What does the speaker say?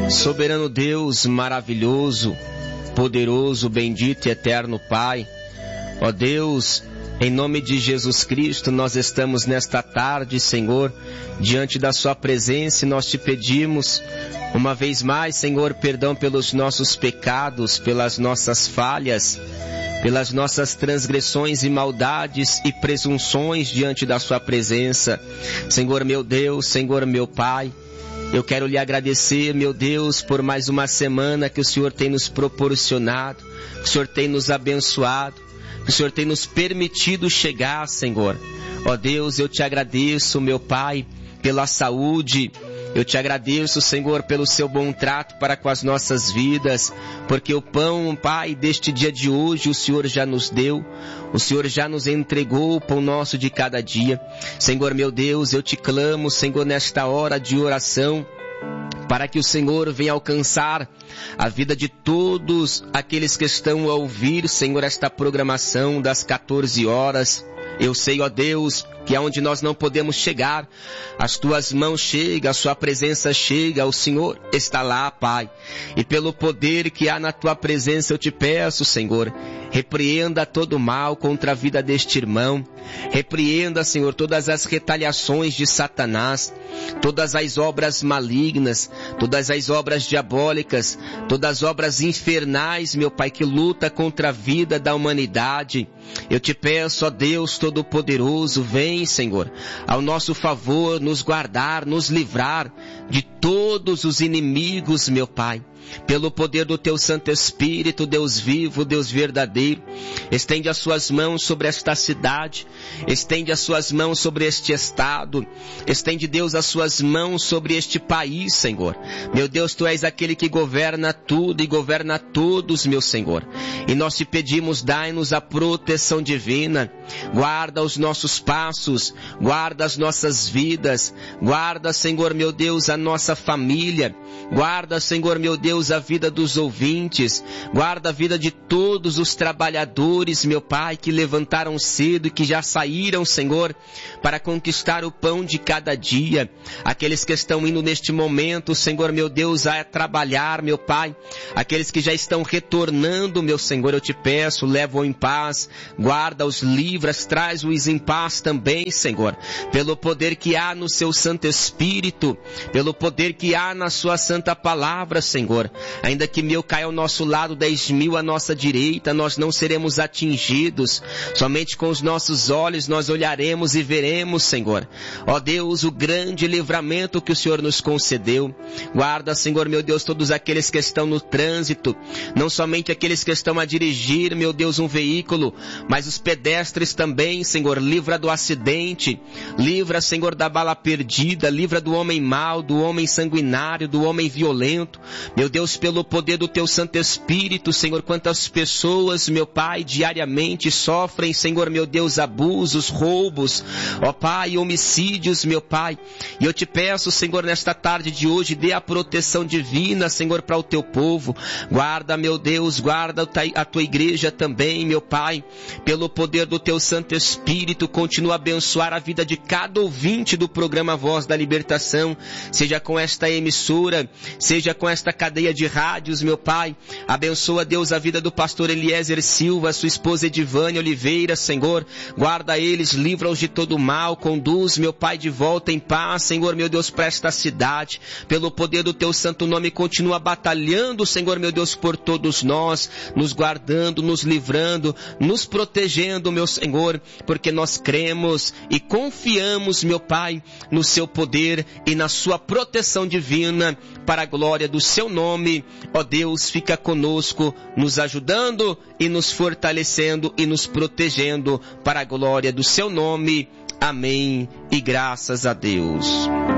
Soberano Deus, maravilhoso, poderoso, bendito e eterno Pai, ó Deus, em nome de Jesus Cristo, nós estamos nesta tarde, Senhor, diante da Sua presença e nós te pedimos, uma vez mais, Senhor, perdão pelos nossos pecados, pelas nossas falhas, pelas nossas transgressões e maldades e presunções diante da Sua presença. Senhor meu Deus, Senhor meu Pai, eu quero lhe agradecer, meu Deus, por mais uma semana que o Senhor tem nos proporcionado, que o Senhor tem nos abençoado, que o Senhor tem nos permitido chegar, Senhor. Ó Deus, eu te agradeço, meu Pai, pela saúde. Eu te agradeço, Senhor, pelo seu bom trato para com as nossas vidas, porque o pão, Pai, deste dia de hoje o Senhor já nos deu, o Senhor já nos entregou o pão nosso de cada dia. Senhor meu Deus, eu te clamo, Senhor, nesta hora de oração, para que o Senhor venha alcançar a vida de todos aqueles que estão a ouvir, Senhor, esta programação das 14 horas. Eu sei, ó Deus, que aonde nós não podemos chegar, as tuas mãos chegam, a sua presença chega, o Senhor está lá, Pai. E pelo poder que há na tua presença eu te peço, Senhor, repreenda todo o mal contra a vida deste irmão. Repreenda, Senhor, todas as retaliações de Satanás, todas as obras malignas, todas as obras diabólicas, todas as obras infernais, meu Pai, que luta contra a vida da humanidade. Eu te peço, ó Deus Todo-Poderoso, vem, Senhor, ao nosso favor, nos guardar, nos livrar de todos os inimigos, meu Pai. Pelo poder do Teu Santo Espírito, Deus vivo, Deus verdadeiro, estende as suas mãos sobre esta cidade, estende as suas mãos sobre este estado, estende, Deus, as suas mãos sobre este país, Senhor. Meu Deus, Tu és aquele que governa tudo e governa todos, meu Senhor. E nós te pedimos, dai-nos a proteção divina, guarda os nossos passos, guarda as nossas vidas, guarda, Senhor, meu Deus, a nossa família, guarda, Senhor, meu Deus, a vida dos ouvintes, guarda a vida de todos os trabalhadores, meu Pai, que levantaram cedo e que já saíram, Senhor, para conquistar o pão de cada dia, aqueles que estão indo neste momento, Senhor, meu Deus, a trabalhar, meu Pai, aqueles que já estão retornando, meu Senhor, eu te peço, leva-os em paz, guarda-os, livra-os, traz-os em paz também, Senhor, pelo poder que há no seu Santo Espírito, pelo poder que há na sua Santa Palavra, Senhor. Ainda que 1.000 caia ao nosso lado, 10.000 à nossa direita, nós não seremos atingidos. Somente com os nossos olhos nós olharemos e veremos, Senhor. Ó Deus, o grande livramento que o Senhor nos concedeu. Guarda, Senhor, meu Deus, todos aqueles que estão no trânsito, não somente aqueles que estão a dirigir, meu Deus, um veículo, mas os pedestres também, Senhor. Livra do acidente, livra, Senhor, da bala perdida, livra do homem mau, do homem sanguinário, do homem violento. Meu Deus, pelo poder do Teu Santo Espírito, Senhor, quantas pessoas, meu Pai, diariamente sofrem, Senhor, meu Deus, abusos, roubos, ó Pai, homicídios, meu Pai. E eu te peço, Senhor, nesta tarde de hoje, dê a proteção divina, Senhor, para o Teu povo. Guarda, meu Deus, guarda a Tua igreja também, meu Pai. Pelo poder do Teu Santo Espírito, continua a abençoar a vida de cada ouvinte do programa Voz da Libertação, seja com esta emissora, seja com esta cadeia de rádios, meu Pai. Abençoa, Deus, a vida do pastor Eliezer Silva, sua esposa Edivânia Oliveira, Senhor. Guarda eles, livra-os de todo mal, conduz, meu Pai, de volta em paz, Senhor, meu Deus, para esta cidade. Pelo poder do Teu santo nome, continua batalhando, Senhor, meu Deus, por todos nós, nos guardando, nos livrando, nos protegendo, meu Senhor, porque nós cremos e confiamos, meu Pai, no Seu poder e na Sua proteção divina, para a glória do Seu nome. Ó Deus, fica conosco, nos ajudando e nos fortalecendo e nos protegendo para a glória do Seu nome. Amém e graças a Deus.